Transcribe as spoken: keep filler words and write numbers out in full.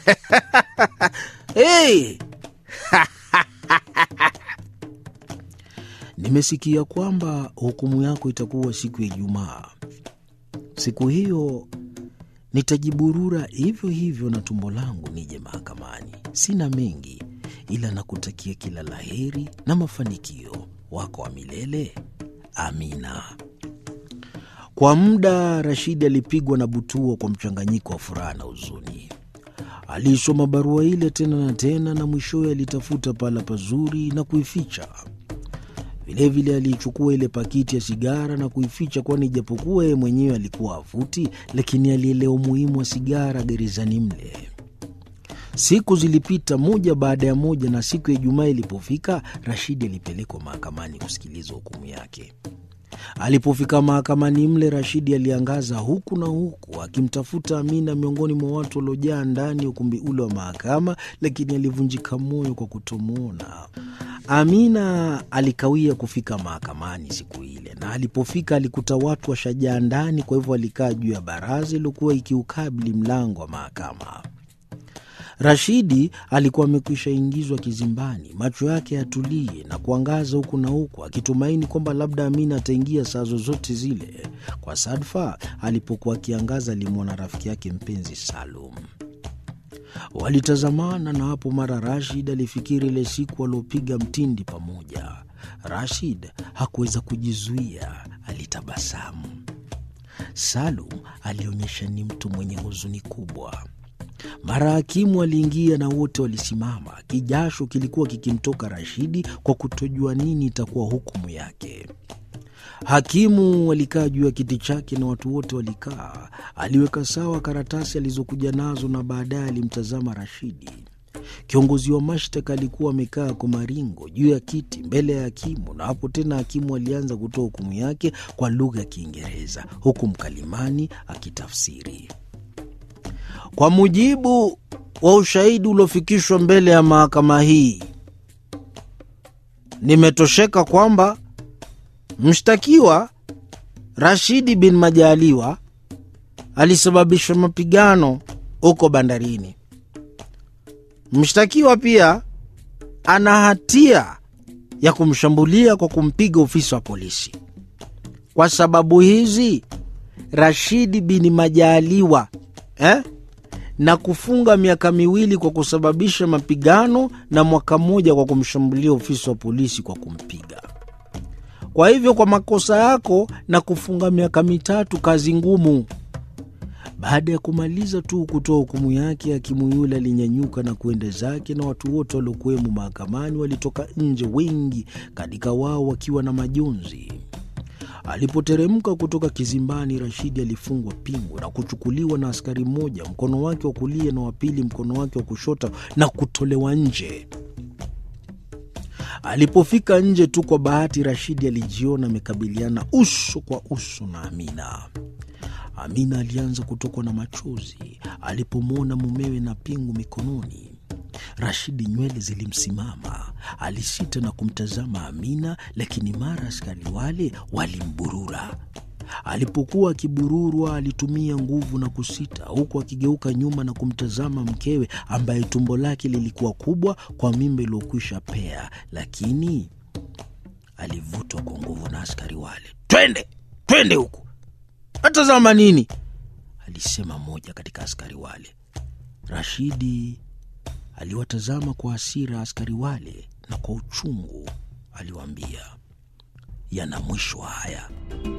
Hey! Nimesikia kwamba hukumu yako itakuwa siku ya Ijumaa. Siku hiyo nitajiburura hivyo hivyo na tumbo langu nije mahakamani. Sina mengi ila nakutakia kila laheri na mafanikio. Wako wa milele, Amina. Kwa muda Rashidi alipigwa na butua kwa mchanganyiko wa furaha na huzuni. Alisoma barua ile tena na tena na mwishowe alitafuta pala pazuri na kuificha. Vilevile alichukua ile pakiti ya sigara na kuificha, kwani japokuwa yeye mwenyewe alikuwa afuti, lakini alielewa umuhimu wa sigara gerezani mle. Siku zilipita moja baada ya moja, na siku ya Ijumaa ilipofika, Rashidi alipelekwa mahakamani kusikiliza hukumu yake. Alipofika mahakamani mle, Rashidi aliangaza huku na huku akimtafuta Amina miongoni mwa watu waliojaa ndani ya ukumbi ule wa mahakama, lakini alivunjika moyo kwa kutomwona. Amina alikawia kufika mahakamani siku ile, na alipofika alikuta watu washajaa ndani. Kwa hivyo alikaa juu ya baraza iliyokuwa ikiukabili mlango wa mahakama. Rashidi alikuwa amekwisha ingizwa kizimbani, macho yake yatulie na kuangaza huku na huku, akitumaini kwamba labda Amina ataingia saa zozote zile. Kwa sadfa, alipokuwa akiangaza alimwona rafiki yake mpenzi Salum. Walitazamana, na hapo mara Rashid alifikiri ile siku waliopiga mtindi pamoja. Rashid hakuweza kujizuia, alitabasamu. Salum alionyesha ni mtu mwenye huzuni kubwa. Mara hakimu aliingia na wote walisimama. Kijasho kilikuwa kikimtoka Rashidi kwa kutojua nini itakuwa hukumu yake. Hakimu alikaa juu ya kiti chake na watu wote walikaa. Aliweka sawa karatasi alizokuja nazo na baadaye alimtazama Rashidi. Kiongozi wa mashtaka alikuwa amekaa kwa maringo juu ya kiti mbele ya hakimu, na hapo tena hakimu alianza kutoa hukumu yake kwa lugha ya Kiingereza huku mkalimani akitafsiri. Kwa mujibu wa ushahidi uliofikishwa mbele ya mahakama hii, nimetosheka kwamba mshtakiwa Rashidi bin Majaliwa alisababisha mapigano huko bandarini. Mshtakiwa pia ana hatia ya kumshambulia kwa kumpiga ofisa wa polisi. Kwa sababu hizi, Rashidi bin Majaliwa eh, na kufunga miaka miwili kwa kusababisha mapigano na mwaka mmoja kwa kumshambulia ofisa wa polisi kwa kumpiga. Kwa hivyo kwa makosa yako na kufunga miaka mitatu kazi ngumu. Baada ya kumaliza tu kutoa hukumu yake, hakimu yule alinyanyuka na kuenda zake, na watu wote waliokuwemo mahakamani walitoka nje, wengi katika wao wakiwa na majonzi. Alipoteremka kutoka kizimbani, Rashidi alifungwa pingu na kuchukuliwa na askari mmoja mkono wake wa kulia na wa pili mkono wake wa kushoto na kutolewa nje. Alipofika nje tu, kwa bahati Rashidi alijiona amekabiliana uso kwa uso na Amina. Amina alianza kutokwa na machozi alipomwona mumewe na pingu mikononi. Rashidi nywele zilimsimama, alisita na kumtazama Amina, lakini mara askari wale walimburura. Alipokuwa akibururwa, alitumia nguvu na kusita, huku akigeuka nyuma na kumtazama mkewe ambaye tumbo lake lilikuwa kubwa kwa mimba iliyokwisha pea, lakini alivutwa kwa nguvu na askari wale. Twende, twende huku. Atazama nini? Alisema mmoja katika askari wale. Rashidi aliwatazama kwa hasira askari wale, na kwa uchungu aliwaambia, yana mwisho haya.